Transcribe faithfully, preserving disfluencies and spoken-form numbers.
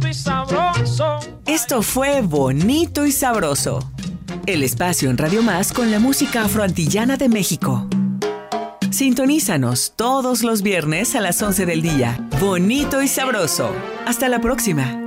y sabroso. Esto fue Bonito y Sabroso, el espacio en Radio Más con la música afroantillana de México. Sintonízanos todos los viernes a las once del día. Bonito y Sabroso. Hasta la próxima.